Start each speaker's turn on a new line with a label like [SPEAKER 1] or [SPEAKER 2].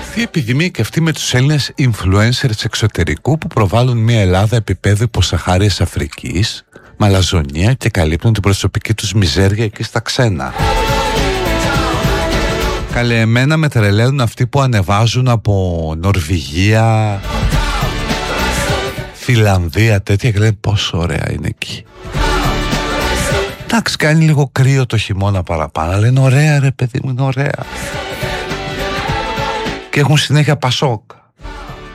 [SPEAKER 1] Τι επιδημία και αυτή με τους Έλληνες influencers εξωτερικού που προβάλλουν μια Ελλάδα επίπεδου υποσαχάριας Αφρικής, μαλαζονία και καλύπτουν την προσωπική τους μιζέρια εκεί στα ξένα. Καλέ, εμένα με τρελαίνουν αυτοί που ανεβάζουν από Νορβηγία, Φιλανδία, τέτοια, και λένε πόσο ωραία είναι εκεί. Εντάξει, κάνει λίγο κρύο το χειμώνα παραπάνω, λένε ωραία ρε παιδί μου, είναι ωραία. Και έχουν συνέχεια Πασόκ.